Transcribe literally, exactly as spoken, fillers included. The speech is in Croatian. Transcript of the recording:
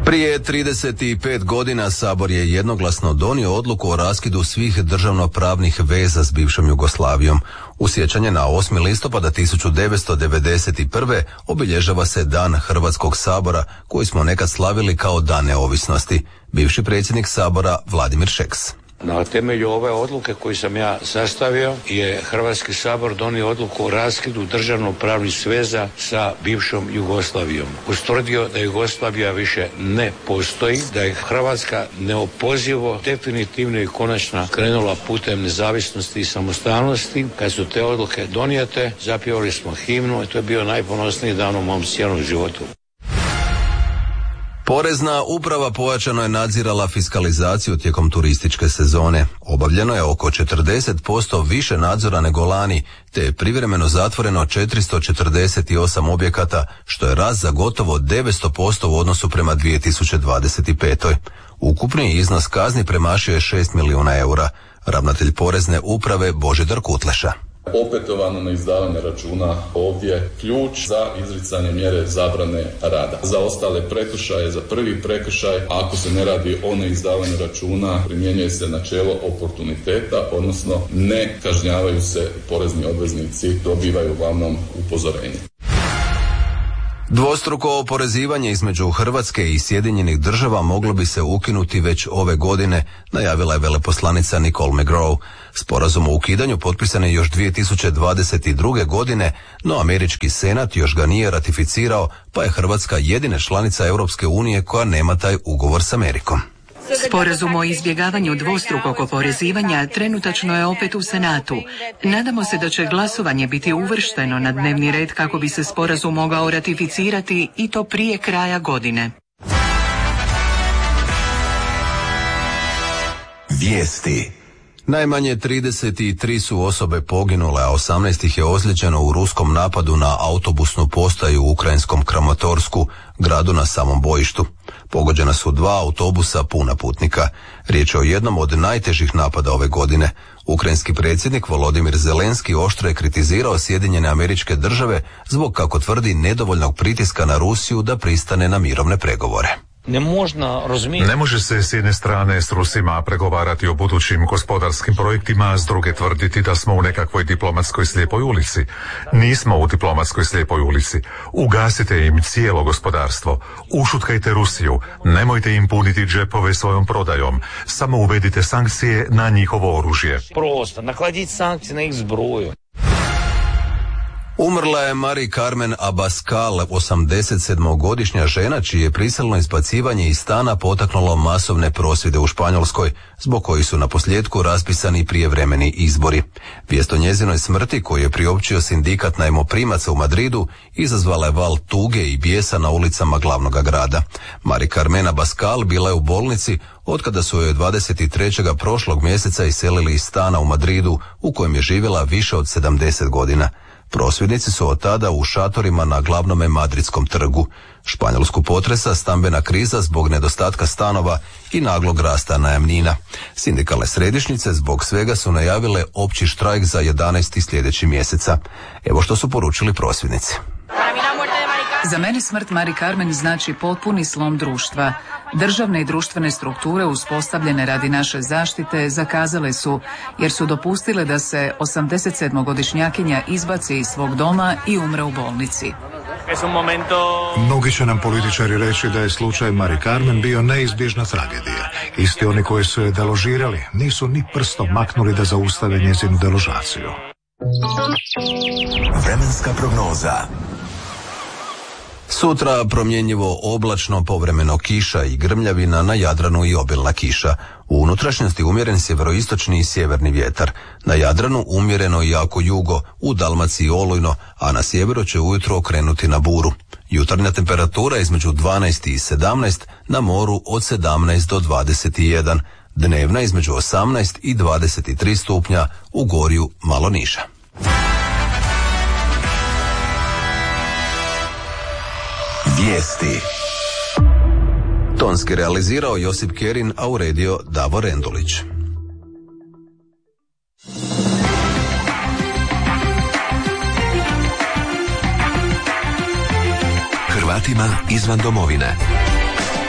Prije trideset pet godina Sabor je jednoglasno donio odluku o raskidu svih državnopravnih veza s bivšom Jugoslavijom. U sjećanje na osmi listopada tisuću devetsto devedeset prve. obilježava se Dan Hrvatskog sabora, koji smo nekad slavili kao Dan neovisnosti. Bivši predsjednik Sabora Vladimir Šeks. Na temelju ove odluke koju sam ja sastavio je Hrvatski sabor donio odluku o raskidu državnopravnih sveza sa bivšom Jugoslavijom. Ustvrdio da Jugoslavija više ne postoji, da je Hrvatska neopozivo, definitivno i konačno krenula putem nezavisnosti i samostalnosti. Kad su te odluke donijete, zapjevali smo himnu i to je bio najponosniji dan u mom cijelom životu. Porezna uprava pojačano je nadzirala fiskalizaciju tijekom turističke sezone. Obavljeno je oko četrdeset posto više nadzora nego lani, te je privremeno zatvoreno četiristo četrdeset osam objekata, što je rast za gotovo devetsto posto u odnosu prema dvije tisuće dvadeset pet. Ukupni iznos kazni premašio je šest milijuna eura. Ravnatelj Porezne uprave Božidar Kutleša. Opetovano na izdavanje računa ovdje ključ za izricanje mjere zabrane rada. Za ostale prekršaje, za prvi prekršaj, ako se ne radi o neizdavanju računa, primjenjuje se načelo oportuniteta, odnosno ne kažnjavaju se porezni obveznici, dobivaju uglavnom upozorenje. Dvostruko oporezivanje između Hrvatske i Sjedinjenih država moglo bi se ukinuti već ove godine, najavila je veleposlanica Nicole McGraw. Sporazum o ukidanju potpisan je još dvije tisuće dvadeset druge. godine, no američki senat još ga nije ratificirao, pa je Hrvatska jedina članica Europske unije koja nema taj ugovor s Amerikom. Sporazum o izbjegavanju dvostrukog oporezivanja trenutačno je opet u Senatu. Nadamo se da će glasovanje biti uvršteno na dnevni red kako bi se sporazum mogao ratificirati i to prije kraja godine. Vijesti. Najmanje trideset tri su osobe poginule, a osamnaest ih je ozlijeđeno u ruskom napadu na autobusnu postaju u ukrajinskom Kramatorsku, gradu na samom bojištu. Pogođena su dva autobusa puna putnika. Riječ je o jednom od najtežih napada ove godine. Ukrajinski predsjednik Volodimir Zelenski oštro je kritizirao Sjedinjene Američke Države zbog, kako tvrdi, nedovoljnog pritiska na Rusiju da pristane na mirovne pregovore. Ne, ne može se s jedne strane s Rusima pregovarati o budućim gospodarskim projektima, a s druge tvrditi da smo u nekakvoj diplomatskoj slijepoj ulici. Nismo u diplomatskoj slijepoj ulici. Ugasite im cijelo gospodarstvo. Ušutkajte Rusiju. Nemojte im puniti džepove svojom prodajom. Samo uvedite sankcije na njihovo oružje. Prosto, nakladiti sankcije na ih zbroju. Umrla je Mari Carmen Abascal, osamdesetsedmogodišnja žena čije je prisilno izbacivanje iz stana potaknulo masovne prosvjede u Španjolskoj, zbog kojih su naposljetku raspisani prijevremeni izbori. Vijest o njezinoj smrti, koju je priopćio sindikat najmoprimaca u Madridu, izazvala je val tuge i bijesa na ulicama glavnog grada. Mari Carmen Abascal bila je u bolnici otkada su joj dvadeset trećeg prošlog mjeseca iselili iz stana u Madridu, u kojem je živjela više od sedamdeset godina. Prosvjednici su od tada u šatorima na glavnome madridskom trgu. Španjolsku potresa stambena kriza zbog nedostatka stanova i naglog rasta najamnina. Sindikalne središnjice zbog svega su najavile opći štrajk za jedanaesti sljedeći mjeseca. Evo što su poručili prosvjednici. Za mene smrt Mari Carmen znači potpuni slom društva. Državne i društvene strukture uspostavljene radi naše zaštite zakazale su, jer su dopustile da se osamdesetsedmogodišnjakinja izbaci iz svog doma i umre u bolnici. Mnogi će nam političari reći da je slučaj Mari Carmen bio neizbježna tragedija. Isti oni koji su je deložirali nisu ni prstom maknuli da zaustave njezinu deložaciju. Vremenska prognoza. Sutra promjenjivo oblačno, povremeno kiša i grmljavina, na Jadranu i obilna kiša. U unutrašnjosti umjeren sjeveroistočni i sjeverni vjetar. Na Jadranu umjereno i jako jugo, u Dalmaciji olujno, a na sjeveru će ujutro okrenuti na buru. Jutarnja temperatura između dvanaest i sedamnaest, na moru od sedamnaest do dvadeset jedan. Dnevna između osamnaest i dvadeset tri stupnja, u Gorju malo niža. Vijesti. Tonski realizirao Josip Kerin, a uredio Davor Endulić. Hrvatima izvan domovine.